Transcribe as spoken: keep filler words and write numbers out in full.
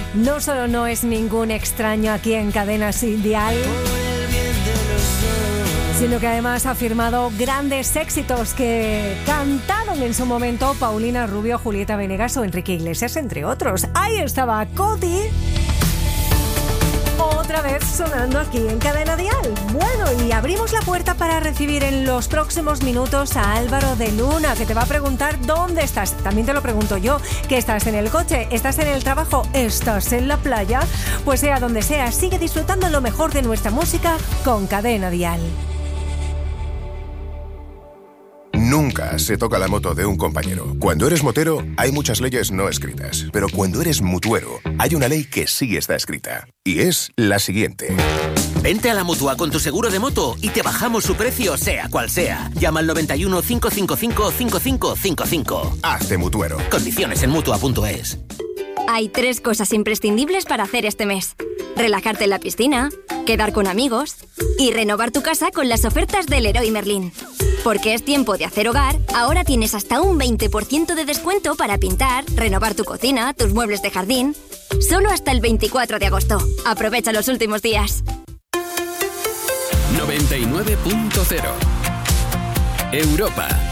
no solo no es ningún extraño aquí en Cadena Sin Dial, sino que además ha firmado grandes éxitos que cantaron en su momento Paulina Rubio, Julieta Venegas o Enrique Iglesias, entre otros. Ahí estaba Coti, otra vez sonando aquí en Cadena Dial. Bueno, y abrimos la puerta para recibir en los próximos minutos a Álvaro de Luna, que te va a preguntar dónde estás. También te lo pregunto yo, que estás en el coche, estás en el trabajo, estás en la playa, pues sea donde sea, sigue disfrutando lo mejor de nuestra música con Cadena Dial. Nunca se toca la moto de un compañero. Cuando eres motero, hay muchas leyes no escritas. Pero cuando eres mutuero, hay una ley que sí está escrita. Y es la siguiente. Vente a la Mutua con tu seguro de moto y te bajamos su precio, sea cual sea. Llama al noventa y uno, cinco cinco cinco, cinco cinco cinco cinco. Hazte mutuero. Condiciones en Mutua punto es. Hay tres cosas imprescindibles para hacer este mes: relajarte en la piscina, quedar con amigos y renovar tu casa con las ofertas del Leroy Merlin. Porque es tiempo de hacer hogar, ahora tienes hasta un veinte por ciento de descuento para pintar, renovar tu cocina, tus muebles de jardín. Solo hasta el veinticuatro de agosto. Aprovecha los últimos días. noventa y nueve punto cero Europa.